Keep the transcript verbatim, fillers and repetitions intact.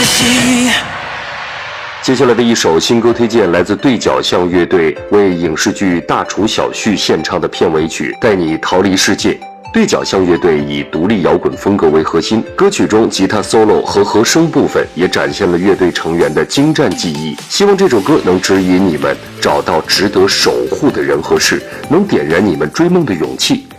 接下来的一首新歌推荐来自对角巷乐队为影视剧《大厨小旭》献唱的片尾曲《带你逃离世界》。对角巷乐队以独立摇滚风格为核心，歌曲中吉他 solo 和和声部分也展现了乐队成员的精湛技艺。希望这首歌能指引你们找到值得守护的人和事，能点燃你们追梦的勇气。